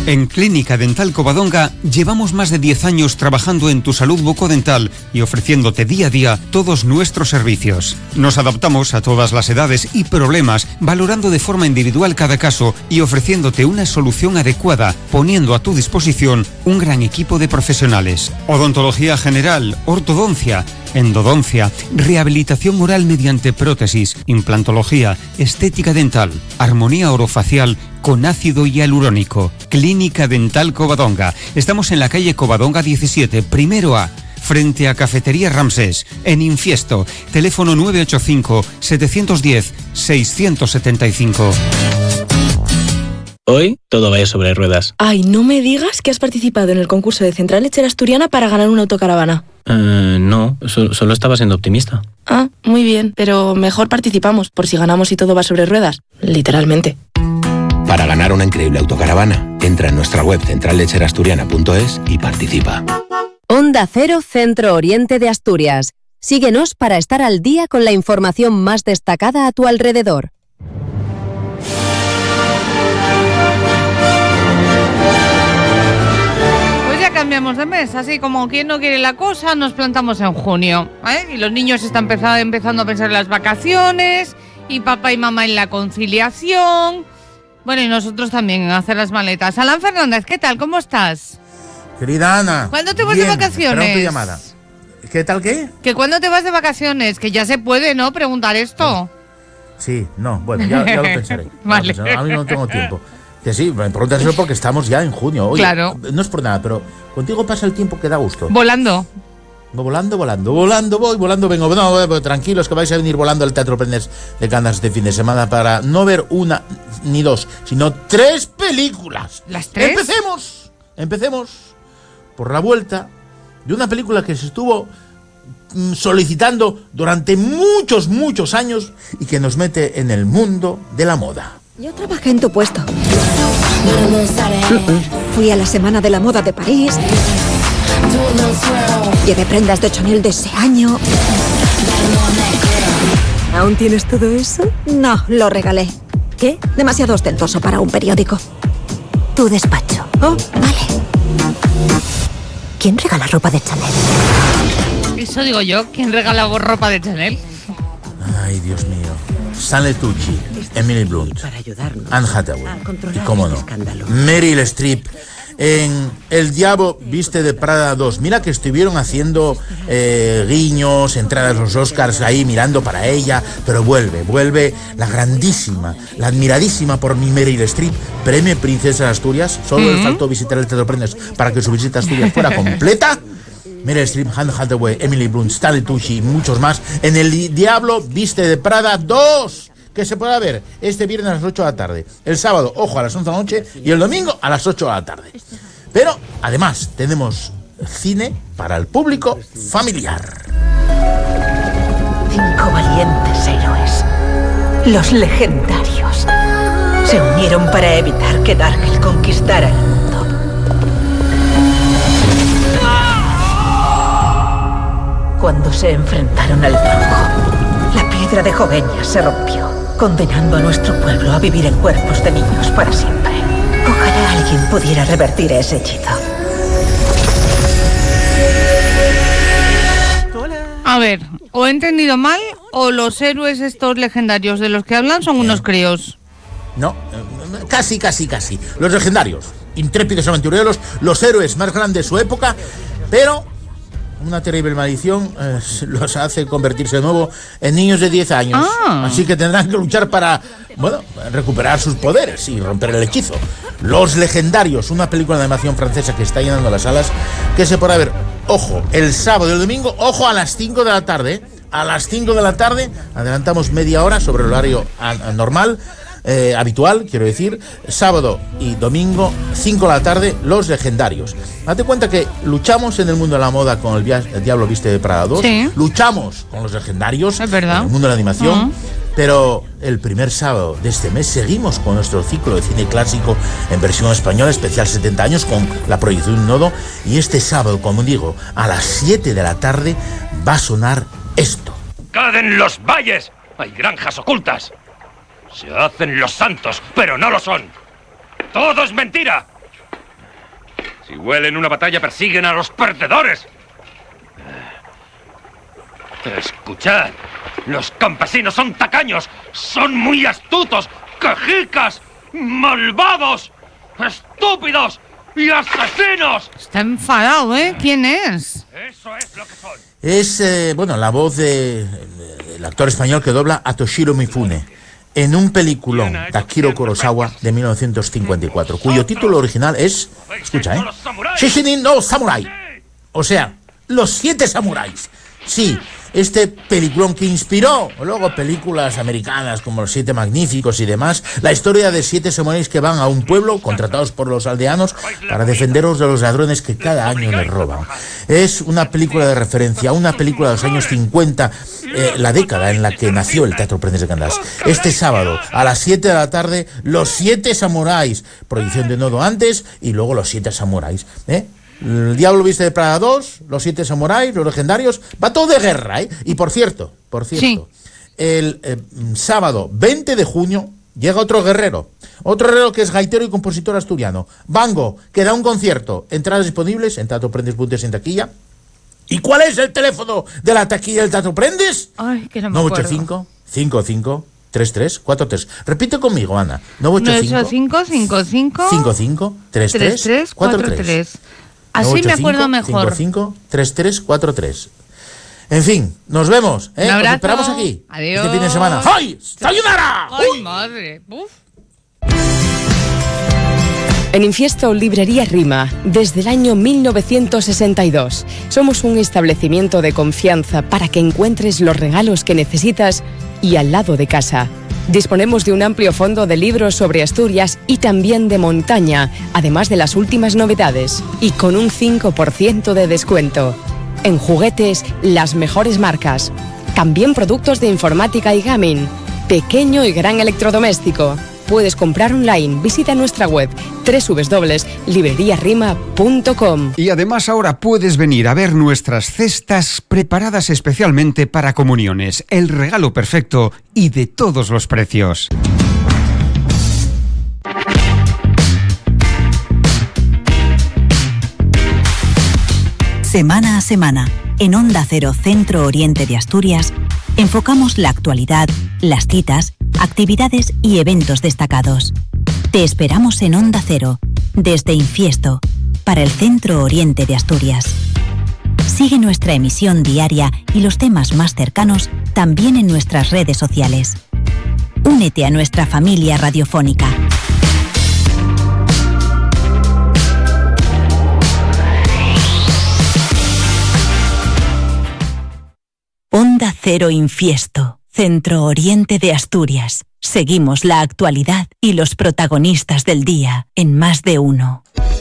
En Clínica Dental Covadonga llevamos más de 10 años trabajando en tu salud bucodental y ofreciéndote día a día todos nuestros servicios. Nos adaptamos a todas las edades y problemas, valorando de forma individual cada caso y ofreciéndote una solución adecuada, poniendo a tu disposición un gran equipo de profesionales. Odontología general, ortodoncia, endodoncia, rehabilitación oral mediante prótesis, implantología, estética dental, armonía orofacial con ácido hialurónico. Clínica Dental Covadonga. Estamos en la calle Covadonga 17, primero A, frente a Cafetería Ramsés, en Infiesto. Teléfono 985-710-675. Hoy todo va sobre ruedas. Ay, no me digas que has participado en el concurso de Central Lechera Asturiana para ganar una autocaravana. No, solo estaba siendo optimista. Ah, muy bien, pero mejor participamos, por si ganamos y todo va sobre ruedas. Literalmente. Para ganar una increíble autocaravana, entra en nuestra web centrallecherasturiana.es y participa. Onda Cero, Centro Oriente de Asturias. Síguenos para estar al día con la información más destacada a tu alrededor. Cambiamos de mes, así como quien no quiere la cosa, nos plantamos en junio, y los niños están empezando a pensar en las vacaciones, y papá y mamá en la conciliación, bueno, y nosotros también en hacer las maletas. Alan Fernández, ¿qué tal? ¿Cómo estás? Querida Ana, ¿cuándo te vas bien, de vacaciones? esperando tu llamada. ¿Qué tal qué? ¿Que cuándo te vas de vacaciones? Que ya se puede, ¿no? Preguntar esto. Sí, no, bueno, ya lo pensaré. Vale. A mí no tengo tiempo. Que sí, me preguntas eso porque estamos ya en junio. Oye, claro. No es por nada, pero contigo pasa el tiempo que da gusto. Volando. Volando voy, volando vengo. No, tranquilos que vais a venir volando al Teatro Prendes de Candas este fin de semana para no ver una ni dos, sino 3 películas. ¿Las 3? Empecemos por la vuelta de una película que se estuvo solicitando durante muchos años y que nos mete en el mundo de la moda. Yo trabajé en tu puesto. Fui a la Semana de la Moda de París. Llevé prendas de Chanel de ese año. ¿Aún tienes todo eso? No, lo regalé. ¿Qué? Demasiado ostentoso para un periódico. Tu despacho. Oh, vale. ¿Quién regala ropa de Chanel? Eso digo yo, ¿quién regala ropa de Chanel? Ay, Dios mío. Stanley Tucci, Emily Blunt, Anne Hathaway y, cómo no, Meryl Streep en El Diablo Viste de Prada 2. Mira que estuvieron haciendo guiños, entradas a los Oscars ahí mirando para ella, pero vuelve la grandísima, la admiradísima por mí Meryl Streep, premio Princesa de Asturias. Solo le faltó visitar el Teatro Prendes para que su visita a Asturias fuera completa. Meryl Streep, Anne Hathaway, Emily Blunt, Stanley Tucci y muchos más en El Diablo Viste de Prada 2, que se podrá ver este viernes a las 8 de la tarde, el sábado, ojo, a las 11 de la noche y el domingo a las 8 de la tarde. Pero, además, tenemos cine para el público familiar. 5 valientes héroes, los legendarios, se unieron para evitar que Darkell conquistara el mundo. Cuando se enfrentaron al mago, la piedra de Jovenia se rompió, condenando a nuestro pueblo a vivir en cuerpos de niños para siempre. Ojalá alguien pudiera revertir ese hechizo. A ver, o he entendido mal, o los héroes estos legendarios de los que hablan son unos críos. No, casi. Los legendarios, intrépidos aventureros, los héroes más grandes de su época, pero una terrible maldición los hace convertirse de nuevo en niños de 10 años. Así que tendrán que luchar para, recuperar sus poderes y romper el hechizo. Los Legendarios, una película de animación francesa que está llenando las salas, que se podrá ver, ojo, el sábado y el domingo, ojo, a las 5 de la tarde. A las 5 de la tarde, adelantamos media hora sobre el horario normal, habitual, quiero decir, sábado y domingo, 5 de la tarde, Los Legendarios. Date cuenta que luchamos en el mundo de la moda con el Diablo Viste de Prada 2, sí. Luchamos con Los Legendarios en el mundo de la animación, pero el primer sábado de este mes seguimos con nuestro ciclo de cine clásico en versión española, especial 70 años, con la proyección de un nodo, y este sábado, como digo, a las 7 de la tarde va a sonar esto. ¡Caden los valles! ¡Hay granjas ocultas! Se hacen los santos, pero no lo son. ¡Todo es mentira! huelen una batalla persiguen a los perdedores. Escuchad, los campesinos son tacaños, son muy astutos, quejicas, malvados, estúpidos y asesinos. Está enfadado, ¿eh? ¿Quién es? Eso es lo que son. Es, la voz del actor español que dobla a Toshiro Mifune en un peliculón de Akira Kurosawa de 1954, cuyo título original es, escucha, Shishinin no Samurai, o sea, Los 7 Samuráis. Sí, este peliculón que inspiró luego películas americanas como Los 7 Magníficos y demás, la historia de 7 samuráis que van a un pueblo contratados por los aldeanos para defenderos de los ladrones que cada año les roban. Es una película de referencia, una película de los años 50, la década en la que nació el Teatro Prendes de Candás. Este sábado a las 7 de la tarde, Los 7 Samuráis, proyección de Nodo antes y luego Los 7 Samuráis, El Diablo Viste de Prada 2, Los 7 Samuráis, Los Legendarios, va todo de guerra, Y por cierto, sí. El sábado 20 de junio llega otro guerrero que es gaitero y compositor asturiano, Bango, que da un concierto, entradas disponibles en Teatro Prendes Buntes en taquilla. ¿Y cuál es el teléfono de la taquilla del Teatro Prendes? Ay, que no me acuerdo. 985 55 3343. Repite conmigo, Ana. 985 55 55 3343. Así me acuerdo mejor. 55 3343. En fin, nos vemos, Un abrazo. Os esperamos aquí. Adiós. Este fin de semana. ¡Ay! ¡Sayonara! ¡Ay, madre! ¡Uf! En Infiesto, Librería Rima, desde el año 1962. Somos un establecimiento de confianza para que encuentres los regalos que necesitas y al lado de casa. Disponemos de un amplio fondo de libros sobre Asturias y también de montaña, además de las últimas novedades, y con un 5% de descuento. En juguetes, las mejores marcas. También productos de informática y gaming. Pequeño y gran electrodoméstico. Puedes comprar online. Visita nuestra web www.libreriarima.com. Y además ahora puedes venir a ver nuestras cestas preparadas especialmente para comuniones. El regalo perfecto y de todos los precios. Semana a semana, en Onda Cero Centro Oriente de Asturias, enfocamos la actualidad, las citas, actividades y eventos destacados. Te esperamos en Onda Cero, desde Infiesto, para el Centro Oriente de Asturias. Sigue nuestra emisión diaria y los temas más cercanos también en nuestras redes sociales. Únete a nuestra familia radiofónica. Onda Cero Infiesto, Centro Oriente de Asturias. Seguimos la actualidad y los protagonistas del día en Más de Uno.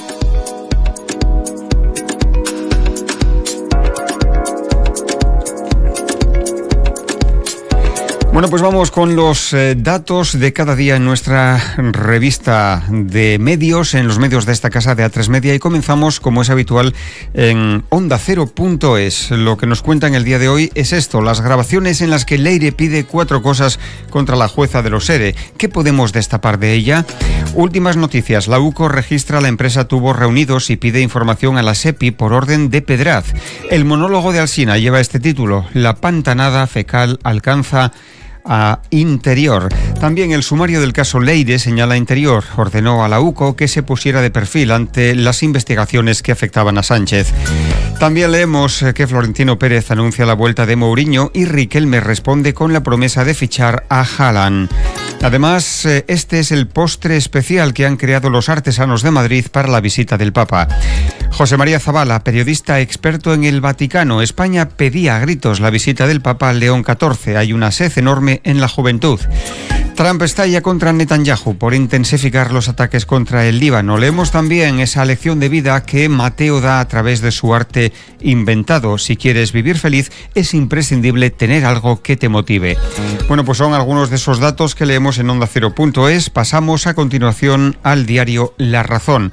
Bueno, pues vamos con los datos de cada día en nuestra revista de medios, en los medios de esta casa de A3 Media, y comenzamos, como es habitual, en OndaCero.es. Lo que nos cuentan el día de hoy es esto: las grabaciones en las que Leire pide 4 cosas contra la jueza de los ERE. ¿Qué podemos destapar de ella? Últimas noticias: la UCO registra la empresa Tubos Reunidos y pide información a la SEPI por orden de Pedraz. El monólogo de Alsina lleva este título: la pantanada fecal alcanza a Interior. También el sumario del caso Leire señala Interior ordenó a la UCO que se pusiera de perfil ante las investigaciones que afectaban a Sánchez. También leemos que Florentino Pérez anuncia la vuelta de Mourinho y Riquelme responde con la promesa de fichar a Haaland. Además, este es el postre especial que han creado los artesanos de Madrid para la visita del Papa. José María Zavala, periodista experto en el Vaticano. España pedía a gritos la visita del Papa al León XIV. Hay una sed enorme en la juventud. Trump estalla contra Netanyahu por intensificar los ataques contra el Líbano. Leemos también esa lección de vida que Mateo da a través de su arte inventado. Si quieres vivir feliz, es imprescindible tener algo que te motive. Bueno, pues son algunos de esos datos que leemos en OndaCero.es. Pasamos a continuación al diario La Razón.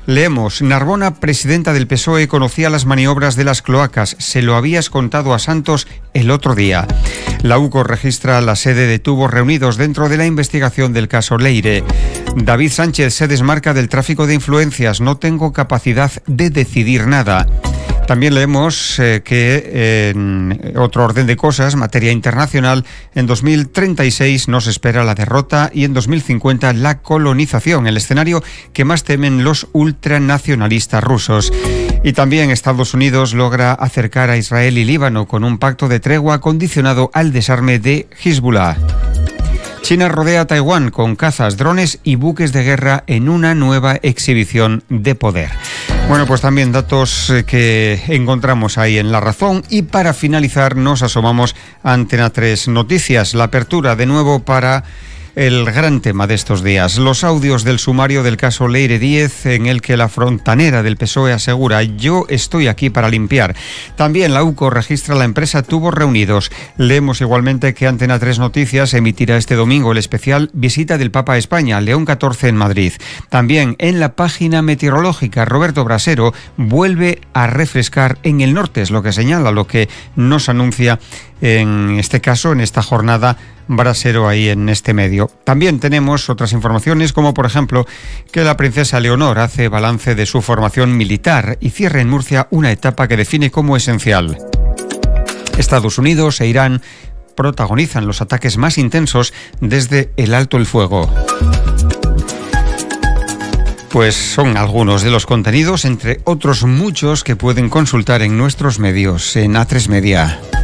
Leemos, Narbona, presidenta del PSOE, conocía las maniobras de las cloacas. Se lo habías contado a Santos el otro día. La UCO registra la sede de Tubos Reunidos dentro de la investigación del caso Leire. David Sánchez se desmarca del tráfico de influencias. No tengo capacidad de decidir nada. También leemos que en otro orden de cosas, materia internacional, en 2036 nos espera la derrota y en 2050 la colonización, el escenario que más temen los ultranacionalistas rusos. Y también Estados Unidos logra acercar a Israel y Líbano con un pacto de tregua condicionado al desarme de Hezbollah. China rodea a Taiwán con cazas, drones y buques de guerra en una nueva exhibición de poder. Bueno, pues también datos que encontramos ahí en La Razón. Y para finalizar nos asomamos a Antena 3 Noticias. La apertura de nuevo para el gran tema de estos días, los audios del sumario del caso Leire Díez, en el que la frontanera del PSOE asegura: yo estoy aquí para limpiar. También la UCO registra la empresa Tubos Reunidos. Leemos igualmente que Antena 3 Noticias emitirá este domingo el especial Visita del Papa a España, León XIV en Madrid. También en la página meteorológica, Roberto Brasero vuelve a refrescar en el norte, es lo que señala, lo que nos anuncia en este caso, en esta jornada, Brasero ahí en este medio. También tenemos otras informaciones, como por ejemplo que la princesa Leonor hace balance de su formación militar y cierra en Murcia una etapa que define como esencial. Estados Unidos e Irán protagonizan los ataques más intensos desde el alto el fuego. Pues son algunos de los contenidos, entre otros muchos, que pueden consultar en nuestros medios en A3 Media.